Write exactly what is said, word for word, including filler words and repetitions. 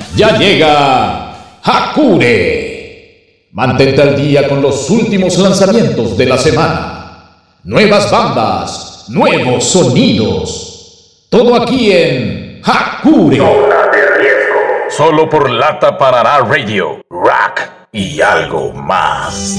Ya llega Hakure. Mantente al día con los últimos lanzamientos de la semana. Nuevas bandas, nuevos sonidos. Todo aquí en Hakure. Zona de riesgo. Solo por Lata Parará Radio, Rock y algo más.